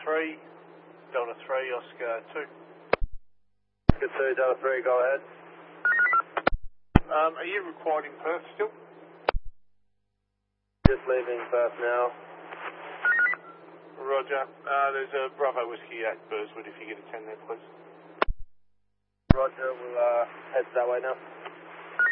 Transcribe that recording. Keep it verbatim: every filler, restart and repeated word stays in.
three, Delta three, Oscar two. Good two, Delta three, go ahead. Um, are you required in Perth still? Just leaving Perth now. Roger. Uh, there's a Bravo Whiskey at Burswood if you get a ten there, please. Roger, we'll uh, head that way now.